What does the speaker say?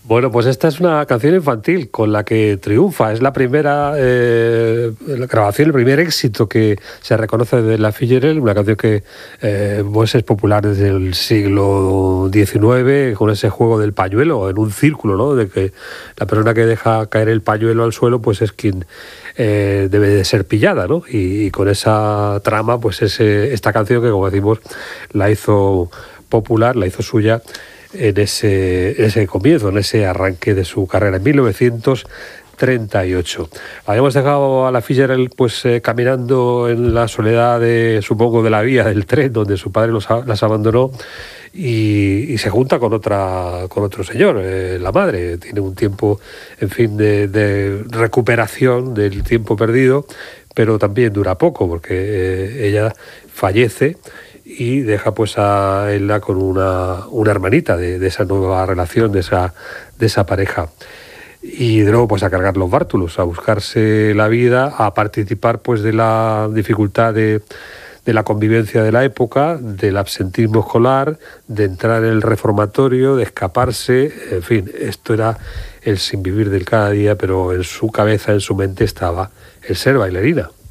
Bueno, pues esta es una canción infantil con la que triunfa. Es la primera la grabación, el primer éxito que se reconoce de La Fitzgerald, una canción que pues es popular desde el siglo XIX, con ese juego del pañuelo en un círculo, ¿no? De que la persona que deja caer el pañuelo al suelo pues es quien debe de ser pillada, ¿no? Y con esa trama, pues esta canción que, como decimos, la hizo popular, la hizo suya en ese comienzo, en ese arranque de su carrera en 1938. Habíamos dejado a La Fitzgerald pues caminando en la soledad supongo, de la vía del tren donde su padre las abandonó y se junta con otro señor, la madre. Tiene un tiempo, en fin, de recuperación del tiempo perdido, pero también dura poco porque ella fallece y deja pues a Ella con una hermanita de esa nueva relación, de esa pareja. Y de nuevo pues a cargar los bártulos, a buscarse la vida, a participar pues de la dificultad de la convivencia de la época, del absentismo escolar, de entrar en el reformatorio, de escaparse, en fin, esto era el sinvivir del cada día, pero en su cabeza, en su mente estaba el ser bailarina.